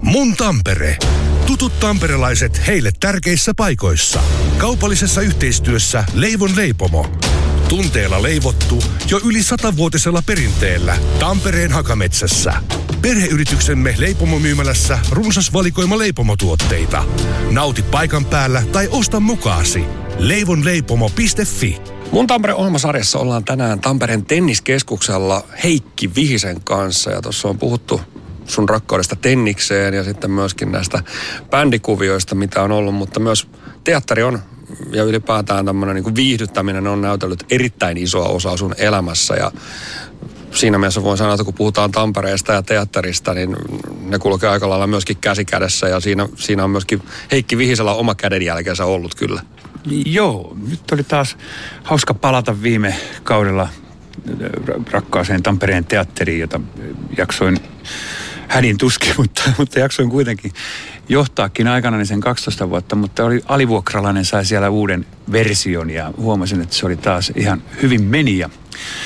Mun Tampere. Tutut tamperelaiset heille tärkeissä paikoissa. Kaupallisessa yhteistyössä Leivon leipomo. Tunteella leivottu jo yli 100-vuotisella perinteellä Tampereen Hakametsässä. Perheyrityksemme leipomomyymälässä runsas valikoima leipomotuotteita. Nauti paikan päällä tai osta mukaasi. leivonleipomo.fi. Mun Tampere-ohjelmasarjassa ollaan tänään Tampereen tenniskeskuksella Heikki Vihisen kanssa. Ja tuossa on puhuttu sun rakkaudesta tennikseen ja sitten myöskin näistä bändikuvioista, mitä on ollut. Mutta myös teatteri on ja ylipäätään tämmöinen niin kuin viihdyttäminen on näytellyt erittäin isoa osaa sun elämässä. Ja siinä mielessä voin sanoa, että kun puhutaan Tampereesta ja teatterista, niin ne kulkee aika lailla myöskin käsi kädessä. Ja siinä on myöskin Heikki Vihisellä oma kädenjälkeensä ollut kyllä. Joo, nyt oli taas hauska palata viime kaudella rakkaaseen Tampereen teatteriin, jota jaksoin hädin tuskin, mutta jaksoin kuitenkin johtaakin aikana sen 12 vuotta, mutta oli alivuokralainen, sai siellä uuden version ja huomasin, että se oli taas ihan hyvin meni. Ja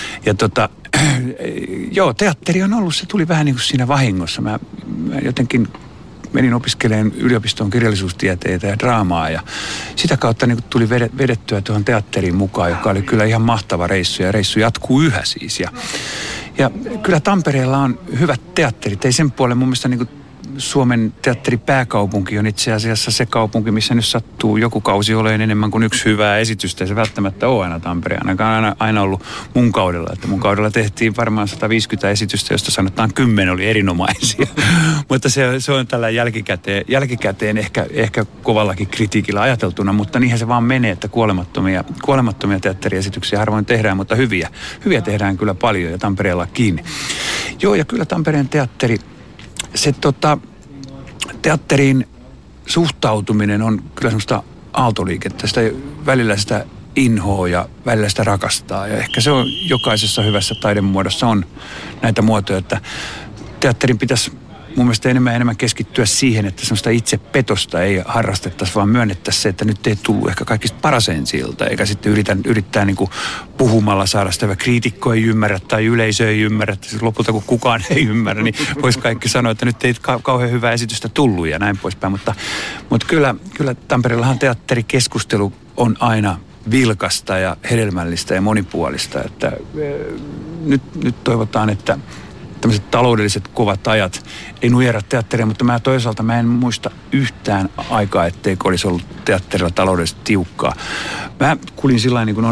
joo, teatteri on ollut, se tuli vähän niin kuin siinä vahingossa. Mä jotenkin menin opiskelemaan yliopistoon kirjallisuustieteitä ja draamaa ja sitä kautta niin tuli vedettyä tuohon teatteriin mukaan, joka oli kyllä ihan mahtava reissu ja reissu jatkuu yhä siis. Ja kyllä Tampereella on hyvät teatterit, ei sen puolen mun mielestä niin Suomen teatteripääkaupunki on itse asiassa se kaupunki, missä nyt sattuu joku kausi olemaan enemmän kuin yksi hyvää esitystä. Ja se välttämättä ole aina Tampere, ainakaan aina ollut mun kaudella. Että mun kaudella tehtiin varmaan 150 esitystä, josta sanotaan 10 oli erinomaisia. Mutta se on tällä jälkikäteen ehkä kovallakin kritiikillä ajateltuna, mutta niinhän se vaan menee, että kuolemattomia teatteriesityksiä harvoin tehdään, mutta hyviä tehdään kyllä paljon ja Tampereella kiinni. Joo, ja kyllä Tampereen teatteri, se teatteriin suhtautuminen on kyllä semmoista aaltoliikettä. Sitä välillä sitä inhoa ja välillä sitä rakastaa. Ja ehkä se on jokaisessa hyvässä taidemuodossa on näitä muotoja, että teatterin pitäisi mun mielestä enemmän keskittyä siihen, että semmoista itsepetosta ei harrastettaisi, vaan myönnettäisiin se, että nyt ei tullut ehkä kaikista paras ensi-ilta, eikä sitten yrittää niin kuin puhumalla saada sitä, kriitikko ei ymmärrä tai yleisö ei ymmärrä, siis lopulta kun kukaan ei ymmärrä, niin voisi kaikki sanoa, että nyt ei kauhean hyvää esitystä tullut ja näin poispäin, mutta kyllä Tampereellahan teatterikeskustelu on aina vilkasta ja hedelmällistä ja monipuolista, että nyt toivotaan, että tämmöiset taloudelliset kovat ajat ei nujera teatteria, mutta toisaalta mä en muista yhtään aikaa, etteikö olisi ollut teatterilla taloudellisesti tiukkaa. Mä kulin sillain niin kuin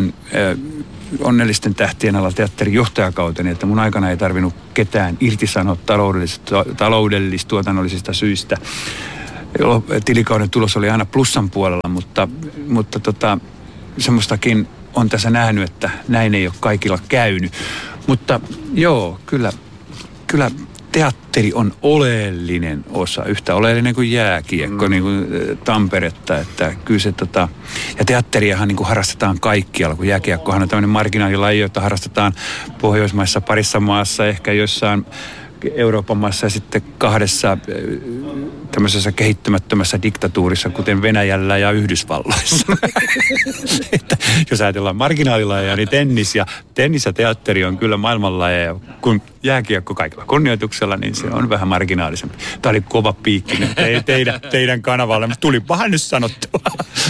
onnellisten tähtien alla teatterin johtajakauteni, että mun aikana ei tarvinnut ketään irtisanoa taloudellis-tuotannollisista syistä. Tilikauden tulos oli aina plussan puolella, mutta semmoistakin on tässä nähnyt, että näin ei ole kaikilla käynyt. Mutta joo, kyllä teatteri on oleellinen osa, yhtä oleellinen kuin jääkiekko, niin kuin Tamperetta, että kyllä se ja teatteriahan niin kuin harrastetaan kaikkialla, kun jääkiekkohan on tämmöinen marginaalilaji, jota harrastetaan Pohjoismaissa parissa maassa, ehkä jossain Euroopan maassa ja sitten 2 tämmöisessä kehittymättömässä diktatuurissa, kuten Venäjällä ja Yhdysvalloissa. Että jos ajatellaan marginaalilajeja, niin tennis ja teatteri on kyllä maailmanlajeja. Kun jääkiekko kaikilla kunnioituksella, niin se on vähän marginaalisempi. Tämä oli kova piikki teidän kanavalle, mutta tulipahan nyt sanottua.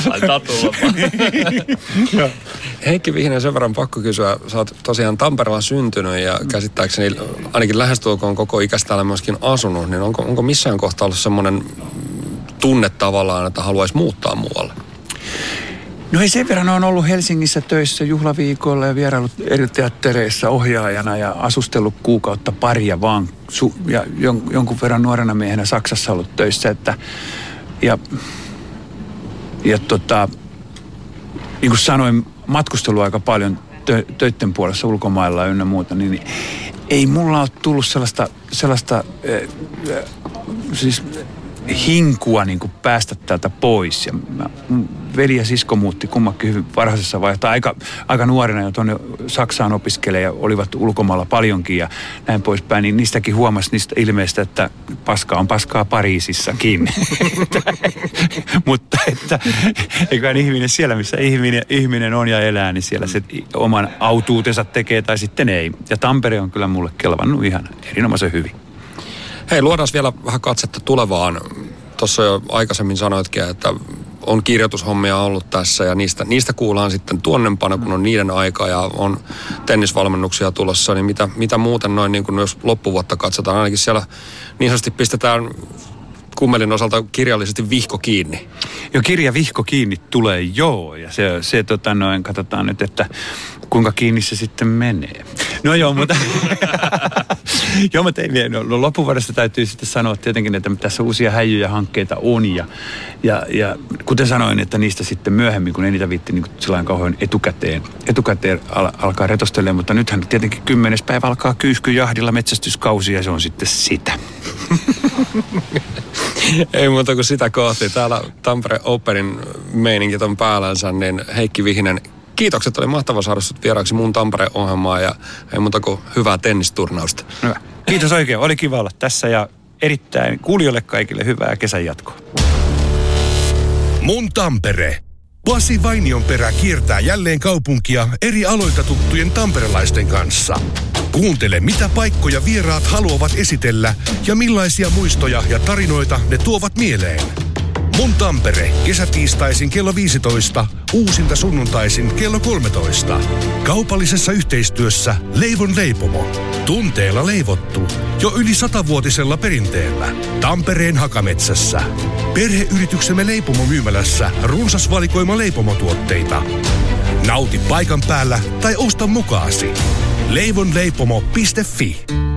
Heikki Vihinen, sen verran pakko kysyä. Sä oot tosiaan Tampereella syntynyt ja käsittääkseni ainakin lähestulkoon koko ikästä täällä myöskin asunut, niin onko missään kohtaa ollut semmoinen tunne tavallaan, että haluaisi muuttaa muualle? No ei sen verran, on ollut Helsingissä töissä juhlaviikolla ja vierailut eri teattereissa ohjaajana ja asustellut kuukautta paria vaan ja jonkun verran nuorena miehenä Saksassa ollut töissä, että niin kuin sanoin, matkustelu aika paljon töitten puolessa ulkomailla ynnä muuta, niin ei mulla ole tullut sellaista siis hinkua niin kuin päästä täältä pois. Ja mun veli ja sisko muutti kummakin hyvin varhaisessa vaiheessa, aika nuorena jo tuonne Saksaan opiskelee ja olivat ulkomailla paljonkin ja näin poispäin, niin niistäkin huomasi niistä ilmeistä, että paskaa on paskaa Pariisissakin. Mutta että eiköhän ihminen siellä, missä ihminen on ja elää, niin siellä se oman autuutensa tekee tai sitten ei. Ja Tampere on kyllä mulle kelvannut ihan erinomaisen hyvin. Hei, luodaan vielä vähän katsetta tulevaan. Tuossa jo aikaisemmin sanoitkin, että on kirjoitushommia ollut tässä ja niistä kuullaan sitten tuonnempana, kun on niiden aika ja on tennisvalmennuksia tulossa, niin mitä muuten noin, niin kuin jos loppuvuotta katsotaan, ainakin siellä niin sanotusti pistetään Kummelin osalta kirjallisesti vihko kiinni. Jo kirja vihko kiinni tulee, joo, ja se katsotaan nyt, että kuinka kiinni se sitten menee. No joo, mutta loppuvuodesta täytyy sitten sanoa tietenkin, että tässä uusia häijyjä hankkeita on ja kuten sanoin, että niistä sitten myöhemmin, kun ei niitä viitti niin sellainen kauhean etukäteen alkaa retostelemaan, mutta nythän tietenkin 10. päivä alkaa Kyyskyjahdilla metsästyskausi ja se on sitten sitä. Ei muuta kuin sitä kohti. Täällä Tampere Openin meiningit on päällänsä, niin Heikki Vihinen, kiitokset, oli mahtava saada sut vieraaksi mun Tampere-ohjelmaan ja ei muuta kuin hyvää tennisturnausta. Hyvä. Kiitos oikein, oli kiva olla tässä ja erittäin kuulijoille kaikille hyvää kesän jatkoa. Mun Tampere. Pasi Vainionperä kiertää jälleen kaupunkia eri aloilta tuttujen tamperelaisten kanssa. Kuuntele, mitä paikkoja vieraat haluavat esitellä ja millaisia muistoja ja tarinoita ne tuovat mieleen. Mun Tampere, kesätiistaisin kello 15, uusinta sunnuntaisin kello 13. Kaupallisessa yhteistyössä Leivon leipomo. Tunteella leivottu, jo yli 100-vuotisella perinteellä. Tampereen Hakametsässä. Perheyrityksemme leipomomyymälässä runsas valikoima leipomotuotteita. Nauti paikan päällä tai osta mukaasi. leivonleipomo.fi